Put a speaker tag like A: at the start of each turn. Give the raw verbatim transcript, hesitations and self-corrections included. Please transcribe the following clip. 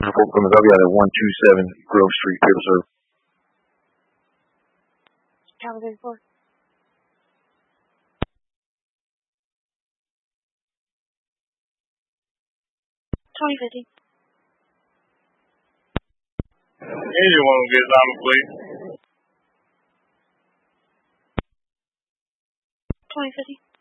A: Plymouth, I'll be out at one two seven Grove Street, paper serve.
B: Tower thirty-four. twenty fifty.
C: Anyone get Donald, please?
B: twenty fifty.